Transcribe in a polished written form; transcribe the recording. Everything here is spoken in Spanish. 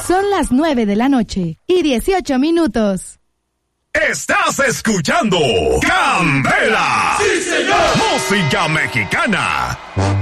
Son las 9:18 Estás escuchando Candela. ¡Sí, señor! Música mexicana.